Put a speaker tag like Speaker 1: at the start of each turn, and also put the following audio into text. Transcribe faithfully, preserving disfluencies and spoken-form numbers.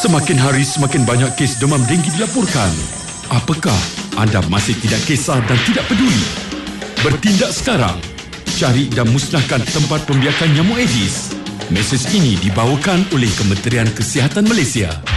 Speaker 1: Semakin hari semakin banyak kes demam denggi dilaporkan. Apakah anda masih tidak kisah dan tidak peduli? Bertindak sekarang. Cari dan musnahkan tempat pembiakan nyamuk Aedes. Mesej ini dibawakan oleh Kementerian Kesihatan Malaysia.